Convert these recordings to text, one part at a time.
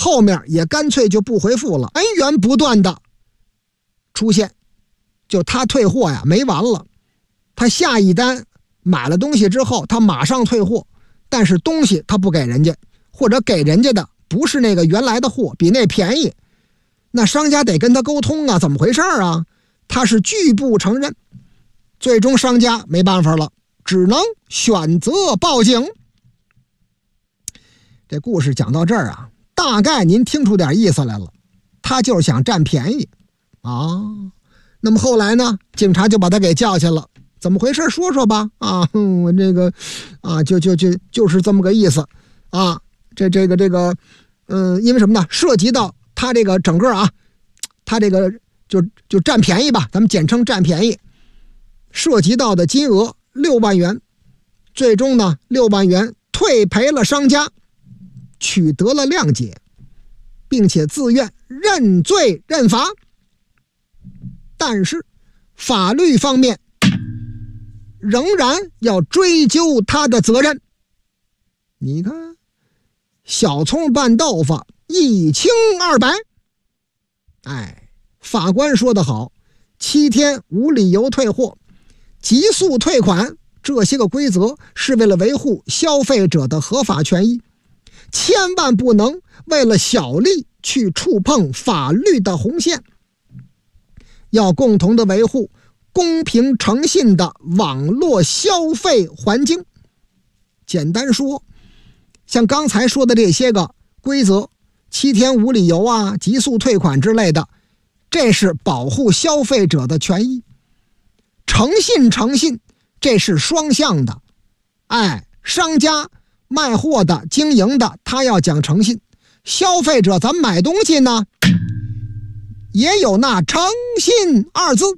后面也干脆就不回复了，恩源不断的出现，就他退货呀没完了，他下一单买了东西之后，他马上退货，但是东西他不给人家，或者给人家的不是那个原来的货，比那便宜，那商家得跟他沟通啊，怎么回事啊？他是拒不承认，最终商家没办法了，只能选择报警。这故事讲到这儿啊，大概您听出点意思来了，他就是想占便宜啊。那么后来呢，警察就把他给叫去了，怎么回事说说吧啊，我这个啊就是这么个意思啊，这个因为什么呢？涉及到他这个整个啊，他这个就占便宜吧，咱们简称占便宜，涉及到的金额6万元，最终呢6万元退赔了商家，取得了谅解，并且自愿认罪认罚。但是法律方面仍然要追究他的责任。你看，小葱拌豆腐一清二白。法官说得好，7天无理由退货，急速退款，这些个规则是为了维护消费者的合法权益，千万不能为了小利去触碰法律的红线，要共同的维护公平诚信的网络消费环境。简单说，像刚才说的这些个规则，7天无理由啊，急速退款之类的，这是保护消费者的权益。诚信，这是双向的。商家卖货的经营的，他要讲诚信，消费者咱买东西呢也有那诚信2字。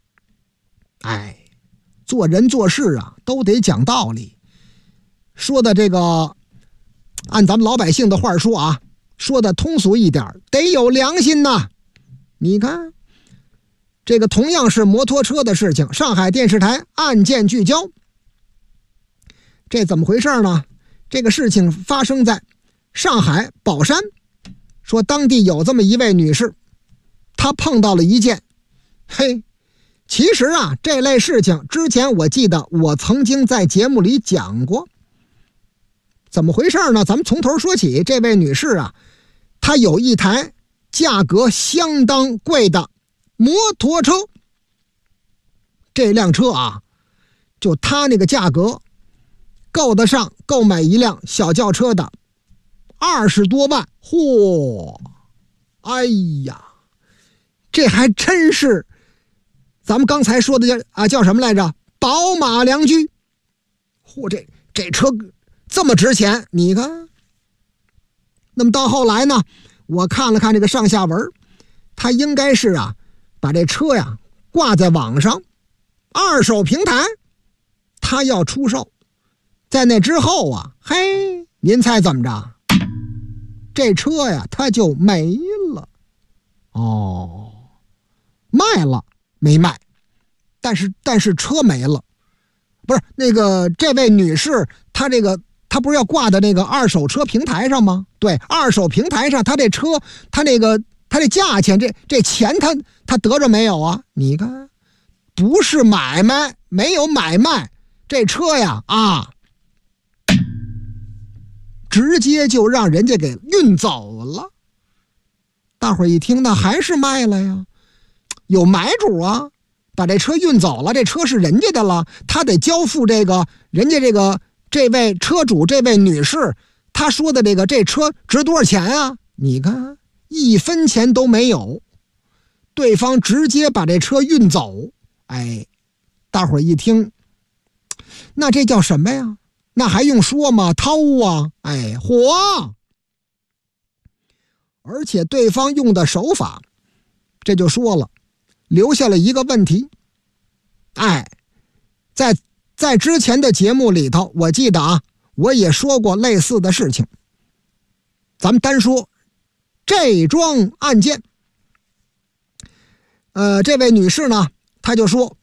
做人做事啊都得讲道理，说的这个按咱们老百姓的话说啊，说的通俗一点，得有良心呐。你看这个同样是摩托车的事情，上海电视台案件聚焦，这怎么回事呢？这个事情发生在上海宝山，说当地有这么一位女士，她碰到了一件其实啊这类事情之前我记得我曾经在节目里讲过。怎么回事呢？咱们从头说起。这位女士啊，她有一台价格相当贵的摩托车，这辆车啊，就她那个价格够得上购买一辆小轿车的20多万。这还真是咱们刚才说的叫什么来着？宝马良驹。这车这么值钱，你看。那么到后来呢，我看了看这个上下文，他应该是啊把这车呀挂在网上二手平台，他要出售。在那之后啊，您猜怎么着？这车呀他就没了。卖了没卖，但是车没了。不是那个这位女士，她不是要挂在那个二手车平台上吗？对，二手平台上她这车，她这价钱，这钱她得着没有啊？你看，不是买卖，没有买卖，这车呀直接就让人家给运走了。大伙儿一听，那还是卖了呀，有买主啊，把这车运走了，这车是人家的了，他得交付人家这位车主，这位女士，他说的这车值多少钱啊？你看1分钱都没有，对方直接把这车运走。大伙儿一听，那这叫什么呀？那还用说吗？偷啊！火！而且对方用的手法，这就说了，留下了一个问题。在之前的节目里头，我记得啊，我也说过类似的事情。咱们单说这桩案件，这位女士呢，她就说